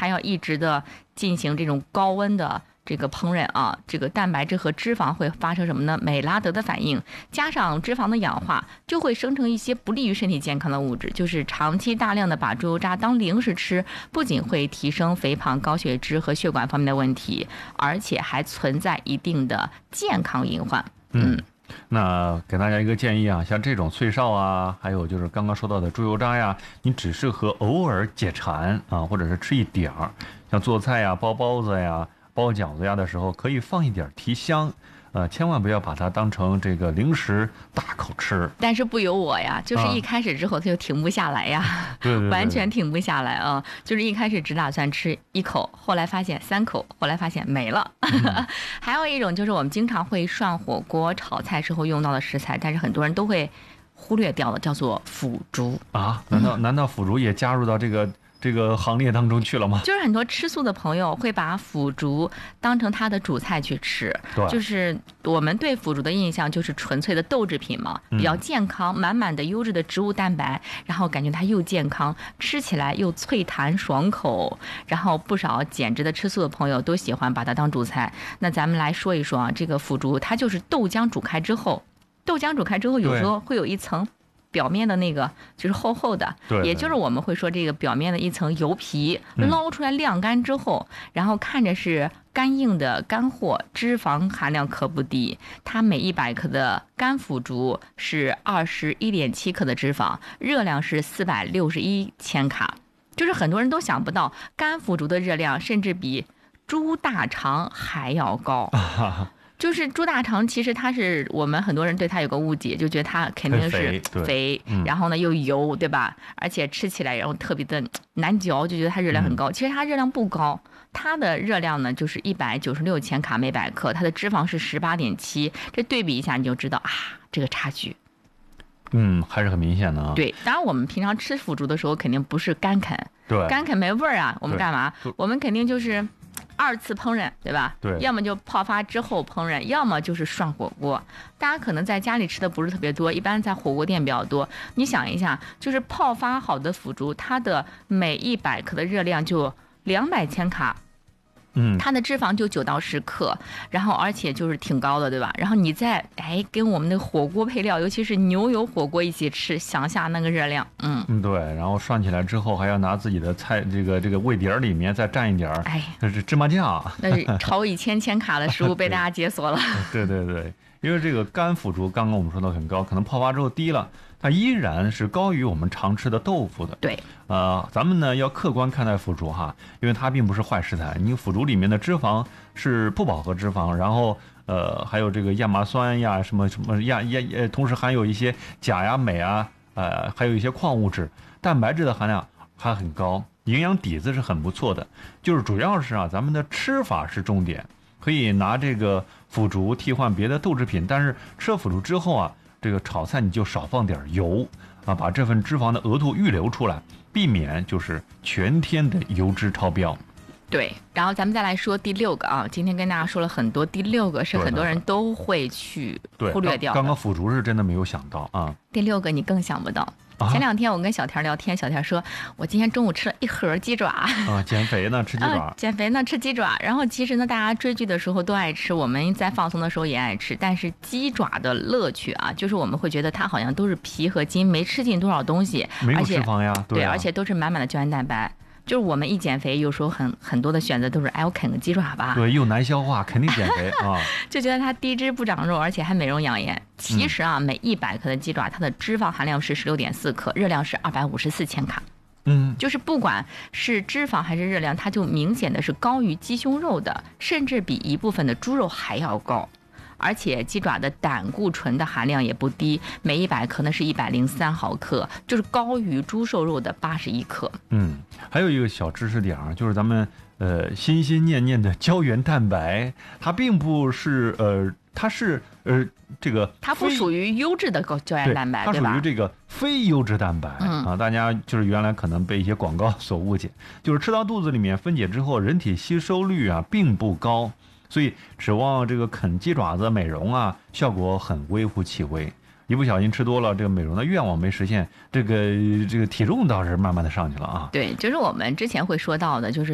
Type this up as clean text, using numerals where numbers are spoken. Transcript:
还要一直的进行这种高温的这个烹饪啊，这个蛋白质和脂肪会发生什么呢？美拉德的反应，加上脂肪的氧化，就会生成一些不利于身体健康的物质。就是长期大量的把猪油渣当零食吃，不仅会提升肥胖、高血脂和血管方面的问题，而且还存在一定的健康隐患。 那给大家一个建议啊，像这种脆哨啊，还有就是刚刚说到的猪油渣呀，你只适合偶尔解馋啊，或者是吃一点儿。像做菜呀、包包子呀、包饺子呀的时候，可以放一点提香。千万不要把它当成这个零食大口吃。 但是不由我呀，就是一开始之后他就停不下来呀， 对， 完全停不下来啊！就是一开始只打算吃1口，后来发现3口，后来发现没了。还有一种就是我们经常会涮火锅、炒菜时候用到的食材，但是很多人都会忽略掉的，叫做腐竹啊！难道腐竹也加入到这个行列当中去了吗？ 就是很多吃素的朋友会把腐竹当成他的主菜去吃，就是我们对腐竹的印象就是纯粹的豆制品嘛，比较健康，满满的优质的植物蛋白，然后感觉它又健康，吃起来又脆弹爽口，然后不少减脂的吃素的朋友都喜欢把它当主菜。那咱们来说一说啊，这个腐竹它就是豆浆煮开之后有时候会有一层表面的那个就是厚厚的，也就是我们会说这个表面的一层油皮，捞出来晾干之后，然后看着是干硬的干货，脂肪含量可不低。它每100克的干腐竹是21.7克的脂肪，热量是461千卡。就是很多人都想不到，干腐竹的热量甚至比猪大肠还要高。就是猪大肠，其实它是我们很多人对它有个误解，就觉得它肯定是肥，然后呢又油，对吧？而且吃起来然后特别的难嚼，就觉得它热量很高。其实它热量不高，它的热量呢就是196千卡每100克，它的脂肪是18.7，这对比一下你就知道啊，这个差距。 还是很明显的啊。 对，当然我们平常吃腐竹的时候肯定不是干啃， 对， 干啃没味儿啊，我们干嘛？我们肯定就是2次烹饪，对吧？ 对， 要么就泡发之后烹饪，要么就是涮火锅。大家可能在家里吃的不是特别多，一般在火锅店比较多。你想一下，就是泡发好的腐竹，它的每100克的热量就200千卡。它的脂肪就9到10克，然后而且就是挺高的，对吧？然后你再跟我们的火锅配料，尤其是牛油火锅一起吃，想下那个热量， 对，然后涮起来之后还要拿自己的菜这个味碟里面再蘸一点那是芝麻酱， 那是超1000千卡的食物被大家解锁了。 对，因为这个干腐竹刚刚我们说的很高，可能泡发之后低了，它依然是高于我们常吃的豆腐的。 对， 咱们呢要客观看待腐竹哈，因为它并不是坏食材。你腐竹里面的脂肪是不饱和脂肪，然后还有这个亚麻酸呀，什么同时含有一些钾呀、镁啊，还有一些矿物质，蛋白质的含量还很高，营养底子是很不错的。就是主要是咱们的吃法是重点，可以拿这个腐竹替换别的豆制品，但是吃了腐竹之后这个炒菜你就少放点油把这份脂肪的额度预留出来，避免就是全天的油脂超标。 对，然后咱们再来说第6个啊，今天跟大家说了很多，第6个是很多人都会去忽略掉的。 刚刚腐竹是真的没有想到啊。 第6个你更想不到。前2天我跟小田聊天，小田说我今天中午吃了1盒鸡爪减肥呢吃鸡爪， 减肥呢吃鸡爪。然后其实呢大家追剧的时候都爱吃，我们在放松的时候也爱吃，但是鸡爪的乐趣就是我们会觉得它好像都是皮和筋，没吃进多少东西， 没有脂肪呀， 对，而且都是满满的胶原蛋白。就是我们一减肥，有时候很多的选择都是我啃个鸡爪吧， 对，又难消化，肯定减肥就觉得它低脂不长肉，而且还美容养颜。其实每100克的鸡爪，它的脂肪含量是16.4克，热量是254千卡。就是不管是脂肪还是热量，它就明显的是高于鸡胸肉的，甚至比一部分的猪肉还要高。而且鸡爪的胆固醇的含量也不低，每100克呢是103毫克，就是高于猪瘦肉的81克。 还有一个小知识点就是咱们心心念念的胶原蛋白，它并不是它是这个它不属于优质的胶原蛋白， 对吧？它属于这个非优质蛋白大家就是原来可能被一些广告所误解，就是吃到肚子里面分解之后，人体吸收率并不高。所以指望这个啃鸡爪子美容效果很微乎其微。一不小心吃多了，这个美容的愿望没实现，这个体重倒是慢慢的上去了对，就是我们之前会说到的，就是